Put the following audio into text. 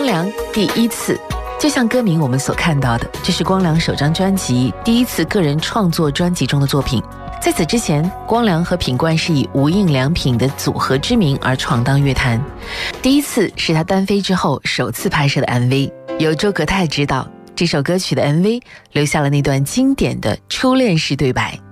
良第一次，就像歌名我们所看到的，这是光良首张专辑第一次个人创作专辑中的作品。在此之前，光良和品冠是以无印良品的组合之名而闯荡乐坛。第一次是他单飞之后首次拍摄的 MV， 由周格泰执导。这首歌曲的 MV 留下了那段经典的初恋式对白。